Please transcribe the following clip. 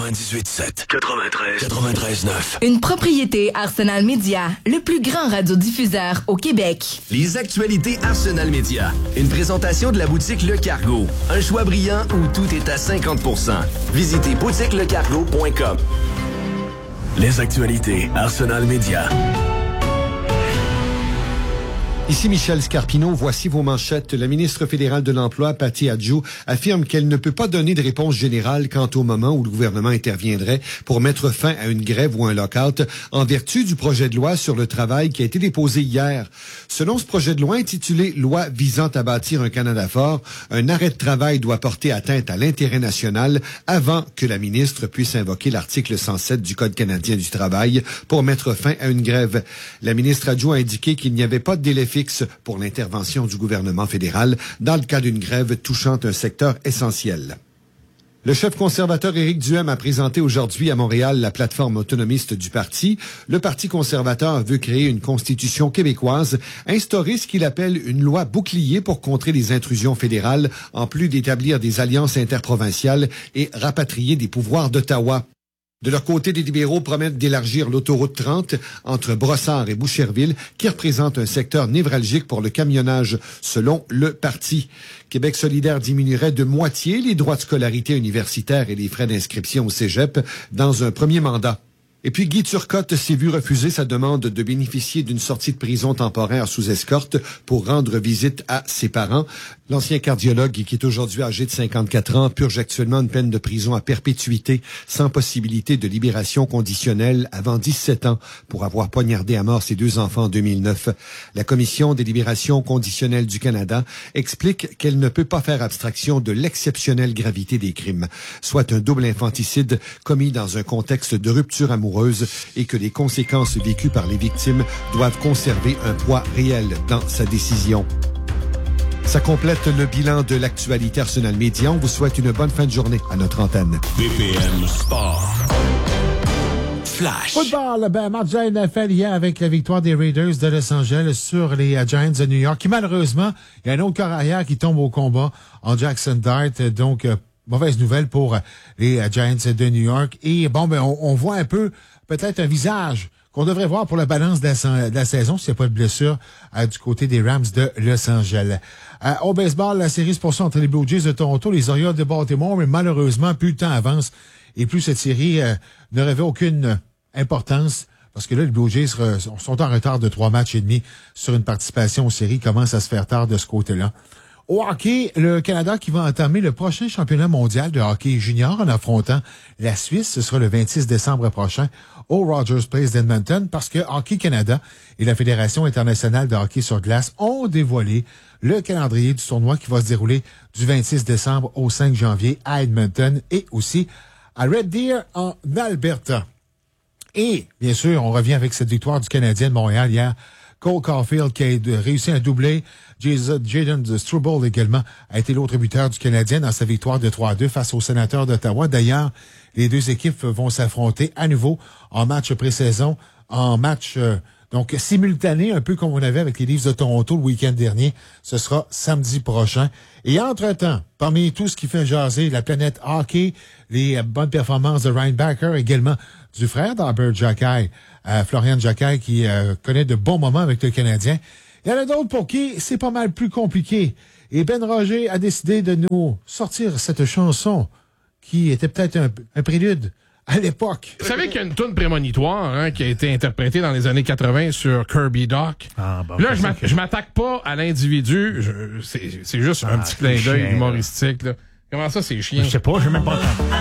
98.7, 93.9. Une propriété Arsenal Media, le plus grand radiodiffuseur au Québec. Les actualités Arsenal Media. Une présentation de la boutique Le Cargo. Un choix brillant où tout est à 50%. Visitez boutiquelecargo.com. Les actualités Arsenal Media. Ici Michel Scarpino, voici vos manchettes. La ministre fédérale de l'Emploi, Patty Adjou, affirme qu'elle ne peut pas donner de réponse générale quant au moment où le gouvernement interviendrait pour mettre fin à une grève ou un lock-out en vertu du projet de loi sur le travail qui a été déposé hier. Selon ce projet de loi intitulé « Loi visant à bâtir un Canada fort », un arrêt de travail doit porter atteinte à l'intérêt national avant que la ministre puisse invoquer l'article 107 du Code canadien du travail pour mettre fin à une grève. La ministre Adjou a indiqué qu'il n'y avait pas de délai fixe pour l'intervention du gouvernement fédéral dans le cas d'une grève touchant un secteur essentiel. Le chef conservateur Éric Duhem a présenté aujourd'hui à Montréal la plateforme autonomiste du parti. Le Parti conservateur veut créer une constitution québécoise, instaurer ce qu'il appelle une loi bouclier pour contrer les intrusions fédérales, en plus d'établir des alliances interprovinciales et rapatrier des pouvoirs d'Ottawa. De leur côté, les libéraux promettent d'élargir l'autoroute 30 entre Brossard et Boucherville, qui représente un secteur névralgique pour le camionnage, selon le parti. Québec solidaire diminuerait de moitié les droits de scolarité universitaire et les frais d'inscription au cégep dans un premier mandat. Et puis, Guy Turcotte s'est vu refuser sa demande de bénéficier d'une sortie de prison temporaire sous escorte pour rendre visite à ses parents. L'ancien cardiologue, qui est aujourd'hui âgé de 54 ans, purge actuellement une peine de prison à perpétuité sans possibilité de libération conditionnelle avant 17 ans pour avoir poignardé à mort ses 2 enfants en 2009. La Commission des libérations conditionnelles du Canada explique qu'elle ne peut pas faire abstraction de l'exceptionnelle gravité des crimes, soit un double infanticide commis dans un contexte de rupture amoureuse et que les conséquences vécues par les victimes doivent conserver un poids réel dans sa décision. Ça complète le bilan de l'actualité Arsenal Media. On vous souhaite une bonne fin de journée à notre antenne. BPM Sport. Flash. Football, match de la NFL hier avec la victoire des Raiders de Los Angeles sur les Giants de New York, qui malheureusement, il y a un autre corps arrière qui tombe au combat en Jackson Dart, donc mauvaise nouvelle pour les Giants de New York. Et on voit un peu, peut-être un visage qu'on devrait voir pour la balance de la saison, s'il n'y a pas de blessure du côté des Rams de Los Angeles. Au baseball, la série se poursuit entre les Blue Jays de Toronto et les Orioles de Baltimore, mais malheureusement, plus le temps avance et plus cette série ne revêt aucune importance, parce que là, les Blue Jays sont en retard de 3 matchs et demi sur une participation aux séries, commence à se faire tard de ce côté-là. Au hockey, le Canada qui va entamer le prochain championnat mondial de hockey junior en affrontant la Suisse. Ce sera le 26 décembre prochain au Rogers Place d'Edmonton, parce que Hockey Canada et la Fédération internationale de hockey sur glace ont dévoilé le calendrier du tournoi qui va se dérouler du 26 décembre au 5 janvier à Edmonton et aussi à Red Deer en Alberta. Et, bien sûr, on revient avec cette victoire du Canadien de Montréal hier. Cole Caulfield qui a réussi un doublé. Jayden Struble également a été l'autre buteur du Canadien dans sa victoire de 3-2 face aux Sénateurs d'Ottawa. D'ailleurs, les deux équipes vont s'affronter à nouveau en match pré-saison, en match donc simultané, un peu comme on avait avec les Leafs de Toronto le week-end dernier. Ce sera samedi prochain. Et entre-temps, parmi tout ce qui fait jaser la planète hockey, les bonnes performances de Ryan Backer, également du frère d'Albert Jacquet, Florian Jacquet, qui connaît de bons moments avec le Canadien. Il y en a d'autres pour qui c'est pas mal plus compliqué. Et Ben Roger a décidé de nous sortir cette chanson qui était peut-être un prélude à l'époque. Vous savez qu'il y a une toune prémonitoire qui a été interprétée dans les années 80 sur Kirby Doc. Là, je m'attaque pas à l'individu. C'est juste un petit clin d'œil humoristique. Là. Comment ça, c'est chiant? Je sais pas, j'ai même pas entendu.